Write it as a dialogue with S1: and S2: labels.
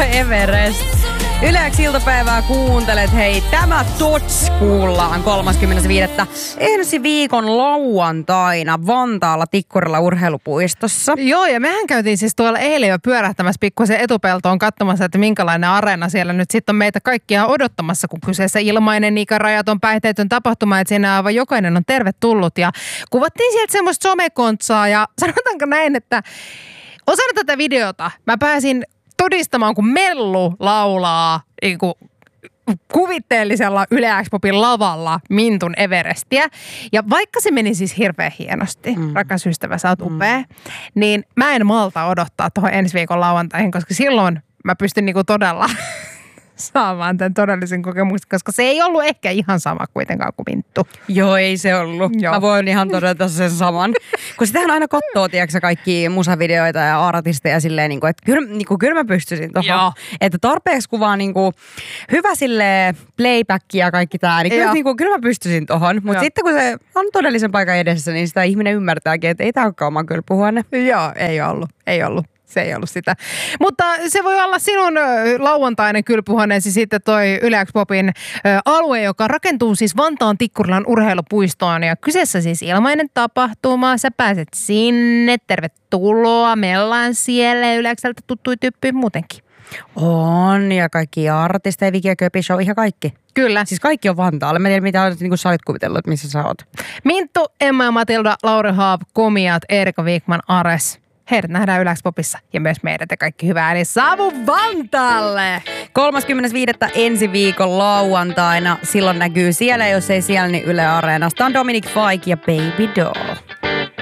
S1: Everest. Yleäks iltapäivää kuuntelet, hei, tämä Tots kuullaan 35. ensi viikon lauantaina Vantaalla Tikkurilla urheilupuistossa.
S2: Joo, ja mehän käytiin siis tuolla eilen jo pyörähtämässä pikkusen etupeltoon katsomassa, että minkälainen areena siellä nyt sitten on meitä kaikkia odottamassa, kun kyseessä ilmainen, ikärajaton, päihteetön tapahtuma, että siinä aivan jokainen on tervetullut. Ja kuvattiin sieltä semmoista somekontsaa ja sanotaanko näin, että osana tätä videota mä pääsin todistamaan, kun Mellu laulaa niin kuin kuvitteellisella Yle X-popin lavalla Mintun Everestiä. Ja vaikka se meni siis hirveän hienosti, rakas ystävä, sä oot upea, niin mä en malta odottaa tuohon ensi viikon lauantaihin, koska silloin mä pystyn niinku todella saamaan tämän todellisen kokemuksen, koska se ei ollut ehkä ihan sama kuitenkaan kuin Minttu.
S1: Joo, ei se ollut. Joo. Mä voin ihan todeta sen saman. Kun sitähän aina katsoo, tiedätkö, kaikki musavideoita ja artisteja silleen, että kyllä mä pystyisin tuohon. Että tarpeeksi kuvaa hyvä silleen playback ja kaikki tää, niin kyllä mä pystyisin tuohon. Mutta sitten kun se on todellisen paikan edessä, niin sitä ihminen ymmärtääkin, että ei tää olekaan oma kylpyhuone.
S2: Joo, ei ollut. Se ei ollut sitä. Mutta se voi olla sinun lauantainen kylpyhuoneesi sitten toi Yle X-popin alue, joka rakentuu siis Vantaan Tikkurilan urheilupuistoon. Ja kyseessä siis ilmainen tapahtuma. Sä pääset sinne. Tervetuloa. Me ollaan siellä Yle X:ltä tuttui tyyppi muutenkin.
S1: On, ja kaikki artisteja, Viki ja Köpi Show, ihan kaikki.
S2: Kyllä.
S1: Siis kaikki on Vantaalle. Mä tiedän, mitä sä olit kuvitellut, missä sä oot.
S2: Minttu, Emma ja Matilda, Lauri Haab, Komiat, Erika Wikman, Ares. Heidät nähdään Yle X-popissa ja myös meidät ja kaikki hyvää. Eli saavu Vantaalle!
S1: 35. ensi viikon lauantaina. Silloin näkyy siellä, jos ei siellä, niin Yle Areenasta on Dominic Fike ja Baby Doll.